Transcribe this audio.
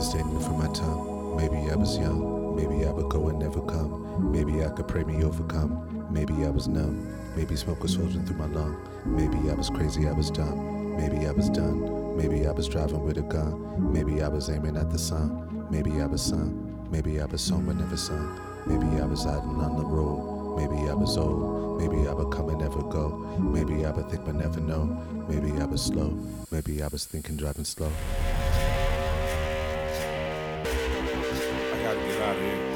devastating for my tongue. Maybe I was young, maybe I would go and never come. Maybe I could pray me overcome. Maybe I was numb, maybe smoke was floating through my lung. Maybe I was crazy, I was dumb. Maybe I was done, maybe I was driving with a gun. Maybe I was aiming at the sun. Maybe I was sung, maybe I was sung but never sung. Maybe I was riding on the road. Maybe I was old, maybe I would come and never go. Maybe I would think but never know. Maybe I was slow, maybe I was thinking driving slow. I gotta get out of here.